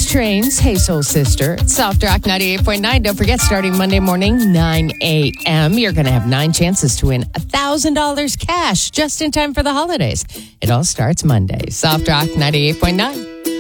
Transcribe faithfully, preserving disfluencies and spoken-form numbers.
Trains, Hey Soul Sister. It's Soft Rock ninety-eight point nine. Don't forget, starting Monday morning, nine a.m., you're going to have nine chances to win one thousand dollars cash just in time for the holidays. It all starts Monday. Soft Rock ninety-eight point nine.